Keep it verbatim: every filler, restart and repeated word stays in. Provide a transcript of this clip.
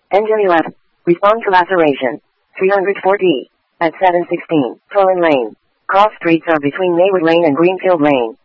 Engine eleven. Respond to laceration. three oh four D. At seven sixteen. Pullen Lane. Cross streets are between Maywood Lane and Greenfield Lane.